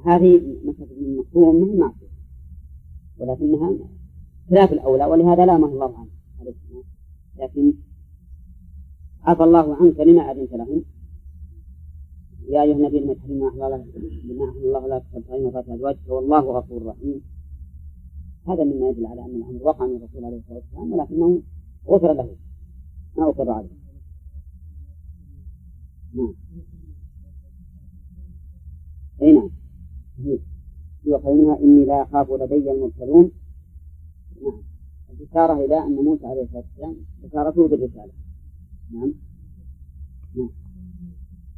هذه مسألة من مفهوم من معصية، ولكنها خلاف الأولى، ولهذا لامه الله عنه. لكن عفى الله عنك لما أذنت لهم يا أيها النبي لما تحرم ما أحل الله لا تحرم مرات أزواجك والله غفور رحيم. هذا مما يدل على أن الأمر وقع من الرسول عليه الصلاة والسلام، ولكنه غفر له ما أقر عليه. نعم. أي نعم. وقولها إني لا أخاف لدي المرسلون. نعم. الإشارة إلى أن موسى عليه الصلاة والسلام بشارته بالرسالة. نعم. نعم.